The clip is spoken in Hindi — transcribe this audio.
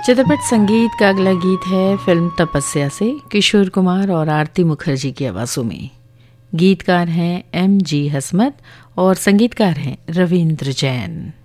चित्रपट संगीत का अगला गीत है फिल्म तपस्या से, किशोर कुमार और आरती मुखर्जी की आवाज़ों में। गीतकार हैं M.G. हसमत और संगीतकार हैं रविंद्र जैन।